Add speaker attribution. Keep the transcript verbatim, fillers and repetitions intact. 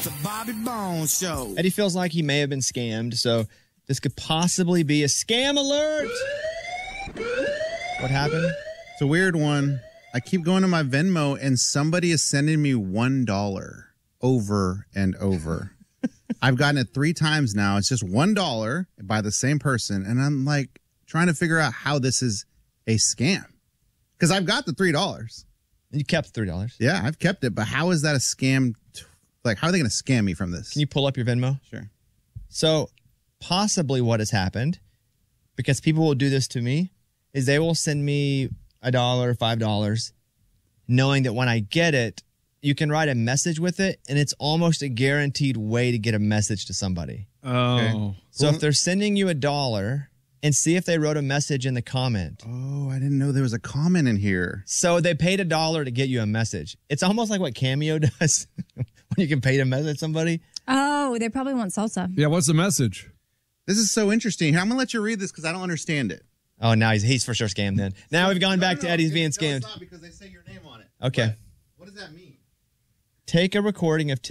Speaker 1: The Bobby Bones Show.
Speaker 2: Eddie feels like he may have been scammed, so this could possibly be a scam alert. What happened?
Speaker 3: It's a weird one. I keep going to my Venmo, and somebody is sending me one dollar over and over. I've gotten it three times now. It's just one dollar by the same person, and I'm like trying to figure out how this is a scam. Because I've got the three dollars.
Speaker 2: You kept three dollars?
Speaker 3: Yeah, I've kept it, but how is that a scam? T- like, how are they going to scam me from this?
Speaker 2: Can you pull up your Venmo?
Speaker 3: Sure.
Speaker 2: So, possibly what has happened, because people will do this to me, is they will send me a dollar, five dollars, knowing that when I get it, you can write a message with it, and it's almost a guaranteed way to get a message to somebody.
Speaker 4: Oh.
Speaker 3: Okay.
Speaker 2: So if they're sending you a dollar, and see if they wrote a message in the comment.
Speaker 3: Oh, I didn't know there was a comment in here.
Speaker 2: So they paid a dollar to get you a message. It's almost like what Cameo does when you can pay to message somebody.
Speaker 5: Oh, they probably want salsa.
Speaker 4: Yeah, what's the message?
Speaker 3: This is so interesting. Here, I'm going to let you read this because I don't understand it.
Speaker 2: Oh, now he's, he's for sure scammed then. Now we've gone
Speaker 3: No,
Speaker 2: back
Speaker 3: no,
Speaker 2: to
Speaker 3: no,
Speaker 2: Eddie's
Speaker 3: it-
Speaker 2: being
Speaker 3: no,
Speaker 2: scammed.
Speaker 3: it's not because they say your name on it.
Speaker 2: Okay.
Speaker 3: What, what does that mean?
Speaker 2: Take a recording of